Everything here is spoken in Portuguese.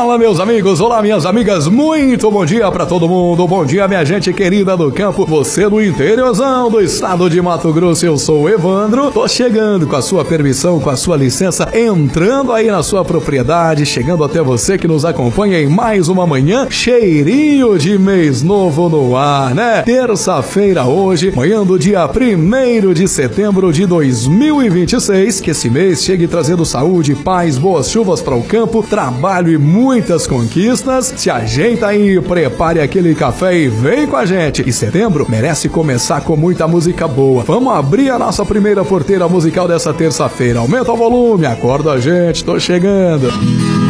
Fala, meus amigos, olá, minhas amigas, muito bom dia pra todo mundo, bom dia, minha gente querida do campo, você do interiorzão do estado de Mato Grosso, eu sou o Evandro, tô chegando com a sua permissão, com a sua licença, entrando aí na sua propriedade, chegando até você que nos acompanha em mais uma manhã, cheirinho de mês novo no ar, né? Terça-feira hoje, manhã do dia 1º de setembro de 2026, que esse mês chegue trazendo saúde, paz, boas chuvas para o campo, trabalho e muitas conquistas. Se ajeita aí, prepare aquele café e vem com a gente. E setembro merece começar com muita música boa. Vamos abrir a nossa primeira porteira musical dessa terça-feira. Aumenta o volume, acorda a gente, tô chegando.